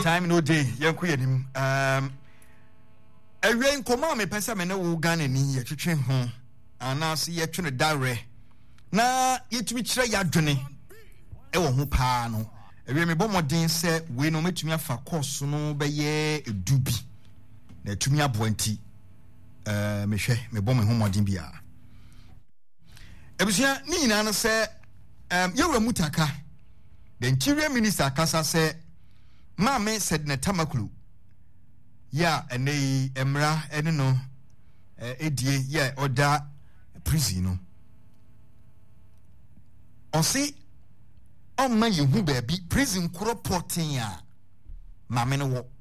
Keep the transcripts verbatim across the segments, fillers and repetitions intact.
time no day yanku yanim um ewe nkoma me pesa me ne wo Ghana ni ye twetwe ho anase ye twene dare na yetumi kire ya dwene e wo ho pa no ewe me bomodin se we no metumi afa course no be ye edubi na etumi aboanti eh me hwe me bom ho modin bia ebusia ni nyina no se um yewura mutaka the interior minister kasa se Mame said na tamakulu ya ene emra ene no edie ya oda prison no onse omma yehu baabi prison kro porting a mame no wo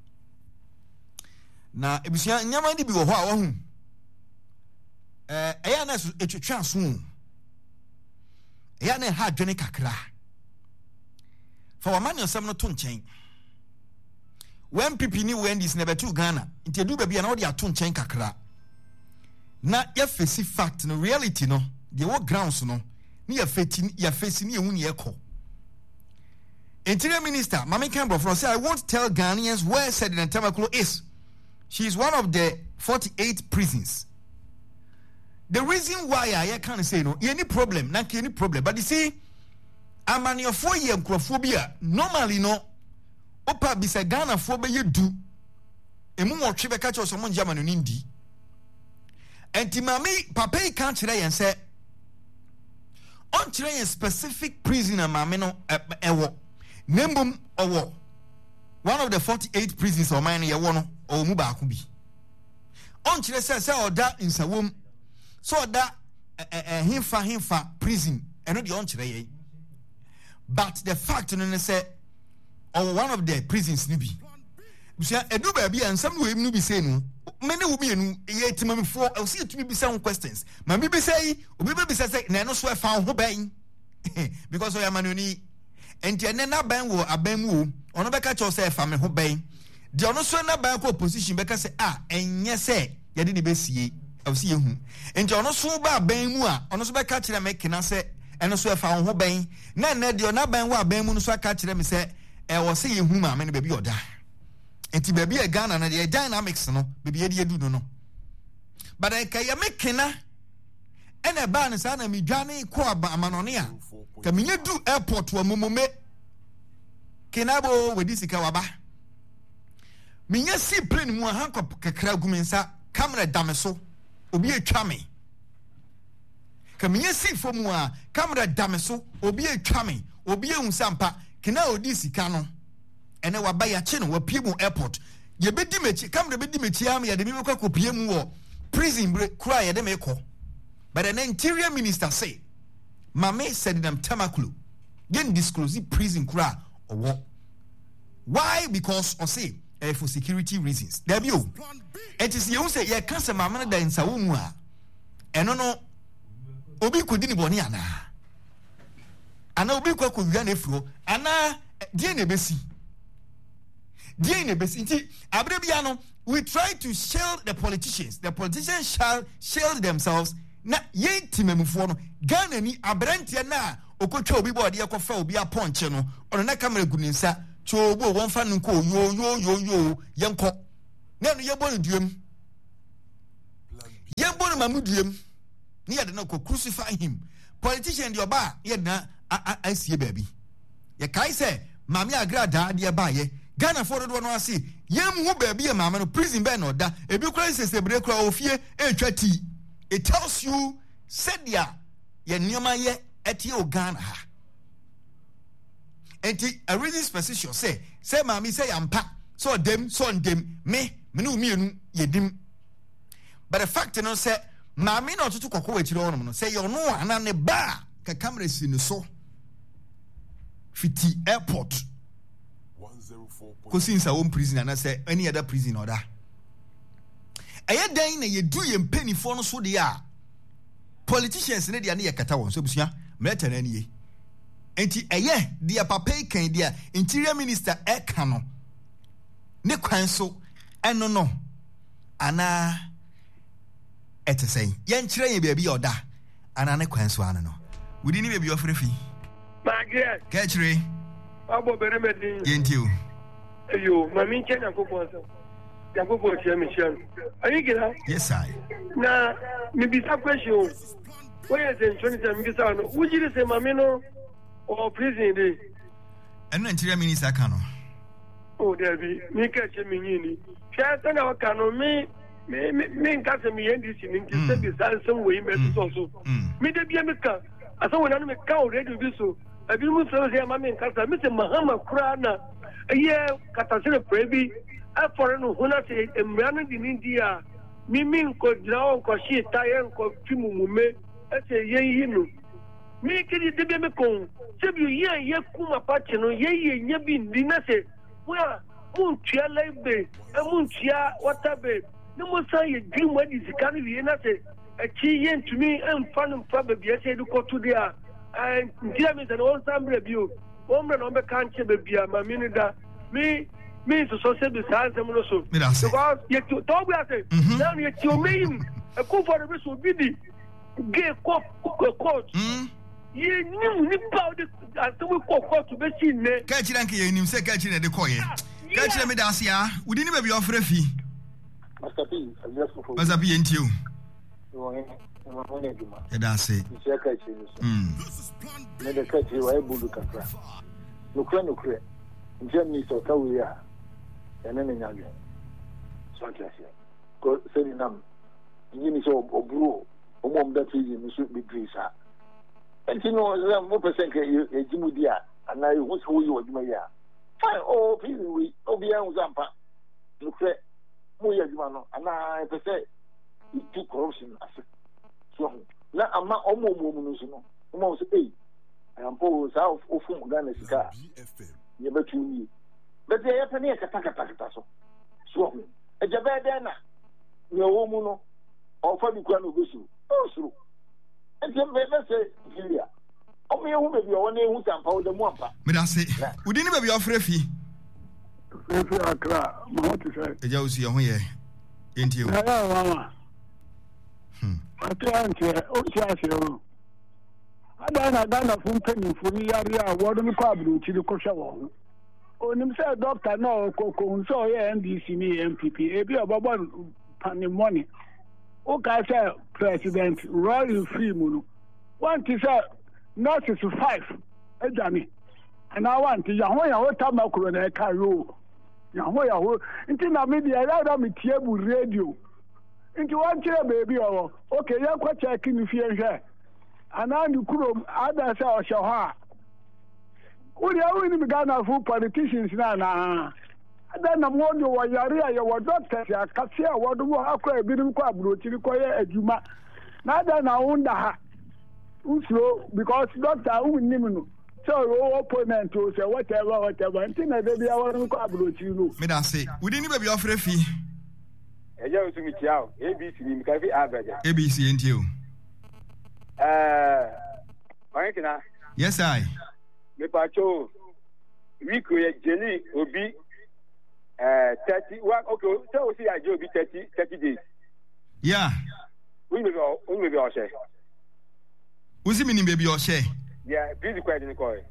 na ebusia nyama di bi wo ho a wo hu eh eya na etwetwa so eya na ha dwene kakra fa wa man yosem no to nchen when people ni when this never to Ghana into do baby na wo de ato nchen kakra na ya face fact no reality no the what grounds no ni ya face ya face ni ehun ye ko Interior Minister Mame Kembro from say I won't tell Ghanaians where Sedina Tamakulu is. She is one of the forty-eight prisons. The reason why I can't say no any problem na any problem but you see amani ofo ye nkrofobia normally no opa bisa Ghana fo be yedu emu mo twe be ka che so mo njama no ndi enti mame papa yi kan kire yen se on kire yen specific prisoner mame no ewo nembum owo one of the forty-eight prisons o man ye wo no o mu ba ko bi on kire se se oda insawom so oda himfa himfa prison eno de on kire yen but the fact no say or one of the prisons ni bi busia edu ba bia nsam no emu bi say no mene wo bi enu ye timam fo o see to be some questions ma bi be say obi be say say na no so e fa ho ban because o ya manoni enti ene na ban wo aban mu ono be ka cho say fa me ho ban de ono so na ban ko position be ka say ah enye say ye de be sie o see hu enti ono so ba ban mu a ono so be ka kire me kina say eno so e fa ho ban na na de ona ban wo aban mu no so ka kire me say e wo say yehu ma me no baby oda enti baby e Ghana na the dynamics no baby e de edu no but I kay mekena ene ba ne sa na mi dwane ko aba amanone a ka me yedu airport wa momome kenabo wedi sika waba me nya si plane mu ha kakra gumensa camera dameso obi etwa me ka me nya si fomu a camera dameso obi etwa me obi ehunsampa kena odi sika no ene waba ya che no wapie mu airport ye bedi mechi camera bedi mechi am ya de me kwa kopie mu wo prison kura ya de me ko but an interior minister say Mame said them Tamakulu didn't disclose prison kura or what why because or say uh, for security reasons there be o it is you say ye can say mama da nsawo mu a eno no obi kodi ni boni ana ana obi kwa kodua na furo ana die na besi die na besi nti abre bia no we try to shield the politicians the politicians shall shield themselves na ye timamufo no Ghana ni abrantie na okotwa obi body yakofa obi aponche no ono na camera guninsa chobo wonfa nko yo yo yo yo yenko na no yebo no duem yebo no mamuduem ni yade na ko crucify him politician de oba ye na asie baby ye kai say mama agrada de ba ye Ghana for do no ase yem hu baby e mama no prison be na oda ebi kura sese bre kura ofie etwa ti it tells you said ya ye nioma ye eti o Ghana ha enti a reason specific say say mama say yampa so dem so dem me me no mienu ye dim but the fact no say mama no tutu kokko wachire ono no say yo no ana ne ba ka camera si no so fiti airport one oh four ko since our own prison and say any other prison order eye dan na ye du ye mpanifo no so de a politicians ne de na ye kata won so busua meta na nie enti eye de papa kan de interior minister e kan no ne kwan so eno no ana etesey ye nkire ye bia bi oda ana ne kwan so ana no wudi ni bia ofrefi Magret kachire abo beremedi yentiu Ayo, Mammy Chen and Coco. Yakubu Michelle. Are you getting? Yes, I. Now, maybe some question. Where is the twenty seven Gisano? Would you say Mamino or prison day? And then Tira Minis Akano. Oh, there be me catch a mini. Shatan our cano me, me, me, catch me and this in India, some way, also. Me, the Biamica. I saw when I'm a cow ready to do so. I didn't say, Mammy and Casa, Mister Mahama Krana. A year, Catasina Prebi. I for no who not say a man in India. Mimi ko draw ko she tayen ko fimu mume. I say ye yinu. Me kidi debe me kon. Sebi ye ye kuma pache no ye ye nye bi ndina se. Wa mun tia lebe. E mun tia watabe. No mo say ye dream when is can be na se. E chi yen to me em fan fa be bi say do ko to dia. And ntia me say no sam review. Omre no be kan che be bia ma mi ni da. Me means to say the science and so because you talk about it now you to me a coup for the rest will be the gay court court you knew ni powder as we court to be seen catch rank you him say catch in the coin catch me das ya we didn't be offer fee Master P Master P into you yeah that's it mm me the catch you I bulu kakra no kra no kra njemi so kawe ya ene ne nyage so atase ko seni nam yini so oburu omom da ti yini so bidrisa enti no mo percent ke ejimudi a ana hu so yi oduma ya fine oh please we obi an uzampa no kre mo ya juma no ana percent itu corruption as so na ama omo omo no so no omo so eh ampo sa ofum Ghana sika ye betu ni but ye yapani e kata kata kata so so e jabe de na ye wo mu no o fa bi kwa no besu o suru e je be be se filia o me hu be bi o na hu sampa o de mu ampa me da se udi ni be bi ofre fi fi akra ma ho ti se e ja usi ye ho ye enti o ya mama hm ati anche o ti ase o ada na Ghana fun penin fun yari a wodo mi kwa abru ti ko hwe wo onim say doctor no kokon so ye N D C ni M P P e bi obabo pani money o ka say president royal free mu no want to say nurses five ejani and I want ya ho ya ho tamakro na e ka ro ya ho ya ho nti na media ya da mi tie bu radio nti wan kire baby o okay ya kwa check ni fie hwe anandi kuro ada say o hwe ha uri awu ni Ghana fu politicians na na ada na mo do wa yare ya wo doctors ya kase a wo do akwa ebirim kwa aburotiri ko ye adwuma na ada na unda ha usro because doctor wu nim no so your opponent o say whatever whatever ntina de bia wo kwa aburotiri no me da say we didn't be offer fi eja usu mi tiao A B C ni mi ka fi abaja A B C enti o eh oyinkina yes I me pacho week we jeli obi eh thirty one okay so we see I obi thirty thirty days yeah we be we be o share uzi minim baby o share yeah please quiet ni call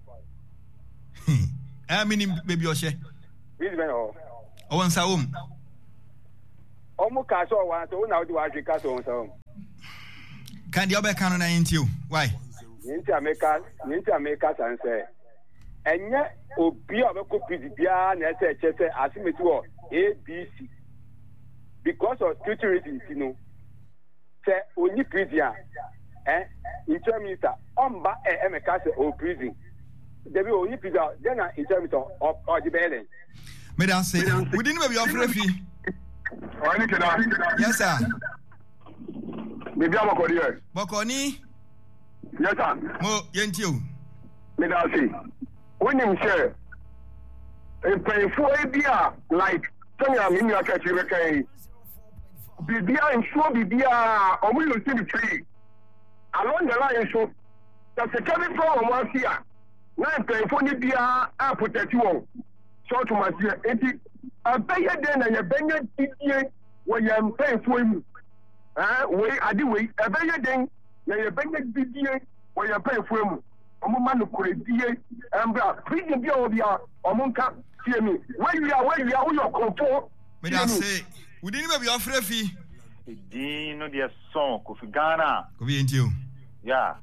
eh minim baby o share please ben o o won sa wom o mu ka so wa so na o di wa hwe ka so won sa wom kan dia obe kan na enti o why Ninti America, Ninti America sanse. Enye obi obeko bibia na ese chese asimeti wo A B C. Because of security reasons, you know. Say only prison eh interim minister omba e emeka say o prison. There be only prison then interim minister of or the belen. Me dan say we didn't be offer fi. Oni kena. Yes sir. Me bia mo ko die. Bokoni Yes, sir. Mo yenti o. Me da say. When him say, if pay for a beer like Tanya Minya Kachireka, Bibia and show Bibia, or will you see the tree? Along the line, so that's a coming from one here. Now pay for the beer, I put that you on. So to my dear, it a better than a better Didier when you're paying for him. Ah, wait, I do wait, a better than. Na ye benye bidie wo ye pay fuemu omo ma no kore die embra prison bia obia omo nka tie me when you are when you are your control me da say we didn't be your frefi din no dia son Kofi Ghana ko bi enti o yeah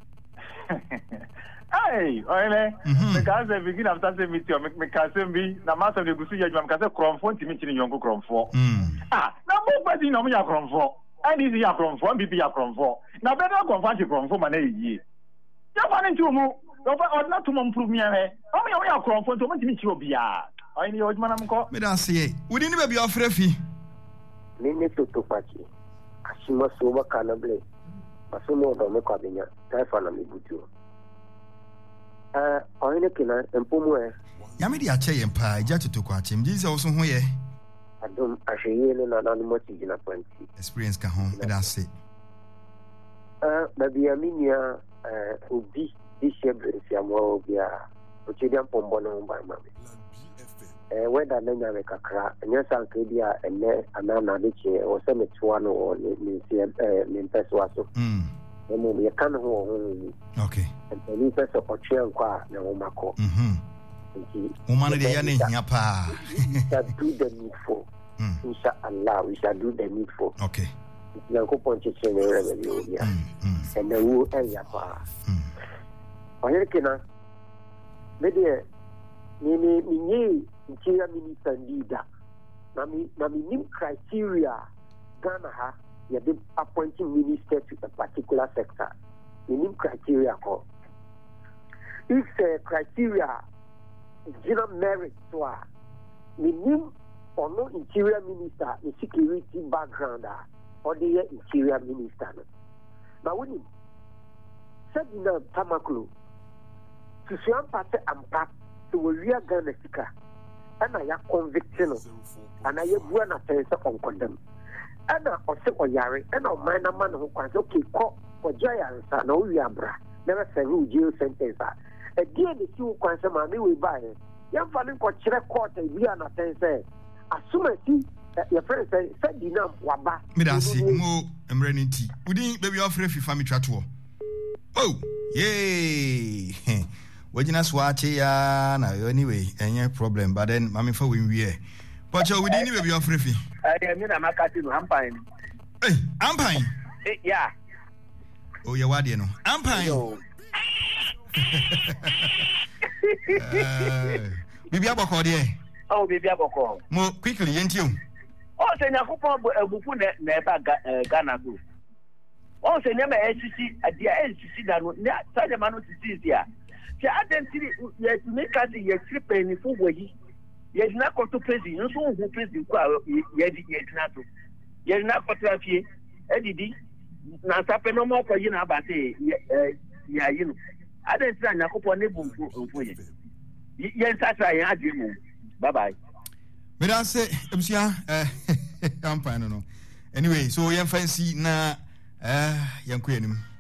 hey oile me ka say begin after say meet you me ka say bi na ma say gusu ya juma me ka say kromfo ntimi chini nyonko kromfo ah na mo pa din no me ya kromfo and is ya kromfo bi bi ya kromfo na better kromfo anti kromfo ma na yi ya fa ne ntumu do fa odna to mo improve me eh o me ya kromfo to mo ntimi chi obia oile yo juma na mko me da say we didn't be your frefi nene toto pachi asima so ba kanable masomo do me kwa benya taifa na mibutu eh oyene kina empomu e ya me dia che yempa ija toto kwa chem ji se wo so ho ye adom aheye ne na na mo ti gina panti experience ka ho me da say eh baby aminia eh obi di shebre si amo bia o che dia pombo no mba mama eh weda na nya me kakra nya sanka dia ene anana de che o se me tuwa no ni si eh ni peso aso mm emo me kan ho ho okay and ni peso o che nkwa na o mako mhm o man de ya ne hia pa that do the needful mm inshallah we shall do the needful okay na ko ponche che ne re be yo ya and na wo e ya pa mm oyere kina me de ni ni ni interior minister leader na mi na mi nim criteria Ghana ha ya de appointing minister to a particular sector ni nim criteria ko if uh, criteria general merit to a ni nim ono interior minister the security background or the interior minister no na woni said na tamaklo to siam parte ampa to we are Ghana sika ana ya conviction no ana ya bua na sense on condemn ana o se oyare ana o man na man ho kwan okay ko o jaya nsa na o wi abra never say you jail sentence a die de si kwan se ma me we buy ya fa ni ko kire court e bia na sense asuma ti ya friend say say dinam waba me da si mo emre ni ti udin baby ofre fifa mi twato oh yay wajina swati ya na anyway any problem but then mami for win we but you we didn't be your free eh me na makati no ampine eh ampine eh yeah oh ya wade no ampine eh bibi aboko de oh bibi aboko mo quickly yentio oh se nyakopon ebufu na na eba Ghana go oh se nyama esisi adia esisi da no sa de manu sisi dia ti identity ye to make us ye trip any for we ye na ko to president so hu president ko ye di ye na to ye na ko trafie edidi na sape no mo ko yi na abate ya yi no identity na yakopon ne bu mfu ye ye nsasa ye ade mu bye bye me dan say ebusia eh ampano no anyway so ye fancy na eh yanko yanim